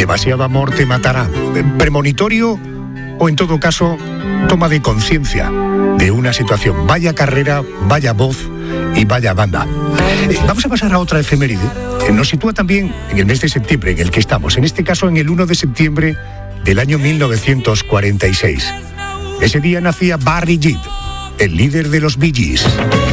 demasiado amor te matará. Premonitorio o, en todo caso, toma de conciencia de una situación. Vaya carrera, vaya voz y vaya banda. Vamos a pasar a otra efeméride. Nos sitúa también en el mes de septiembre en el que estamos. En este caso, en el 1 de septiembre del año 1946. Ese día nacía Barry Gibb, el líder de los Bee Gees.